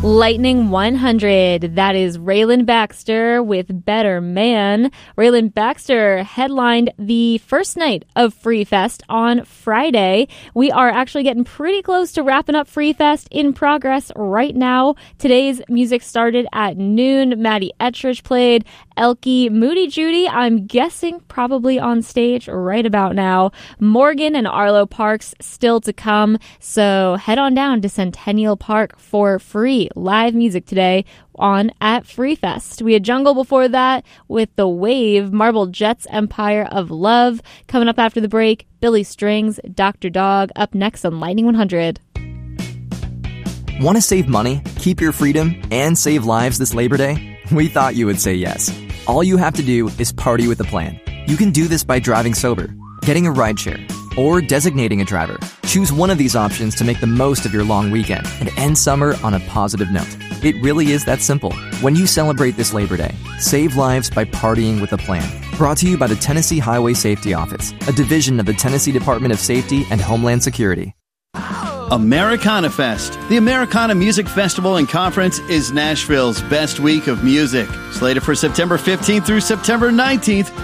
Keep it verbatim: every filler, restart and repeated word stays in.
Lightning one hundred. That is Raylan Baxter with Better Man. Raylan Baxter headlined the first night of Free Fest on Friday. We are actually getting pretty close to wrapping up Free Fest, in progress right now. Today's music started at noon. Maddie Ettridge played. Elkie, Moody Judy, I'm guessing probably on stage right about now. Morgan and Arlo Parks still to come. So head on down to Centennial Park for free live music today on at Free Fest. We had Jungle before that with The Wave, Marble Jets Empire of Love. Coming up after the break, Billy Strings, Doctor Dog, up next on Lightning one hundred. Want to save money, keep your freedom, and save lives this Labor Day? We thought you would say yes. All you have to do is party with a plan. You can do this by driving sober, getting a rideshare, or designating a driver. Choose one of these options to make the most of your long weekend and end summer on a positive note. It really is that simple. When you celebrate this Labor Day, save lives by partying with a plan. Brought to you by the Tennessee Highway Safety Office, a division of the Tennessee Department of Safety and Homeland Security. Americana Fest. The Americana Music Festival and Conference is Nashville's best week of music. Slated for September fifteenth through September nineteenth,